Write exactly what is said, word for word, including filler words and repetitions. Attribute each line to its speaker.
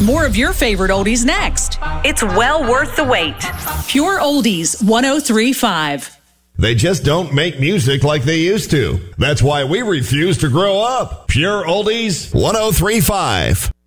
Speaker 1: More of your favorite oldies next.
Speaker 2: It's well worth the wait.
Speaker 1: Pure Oldies one oh three point five.
Speaker 3: They just don't make music like they used to. That's why we refuse to grow up. Pure Oldies one oh three point five.